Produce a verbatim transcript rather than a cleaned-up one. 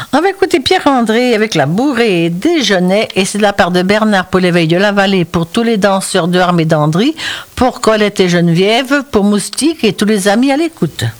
On va écouter Pierre-André avec la bourrée et déjeuner, et c'est de la part de Bernard pour l'éveil de la vallée, pour tous les danseurs de Armée d'Andry, pour Colette et Geneviève, pour Moustique et tous les amis à l'écoute.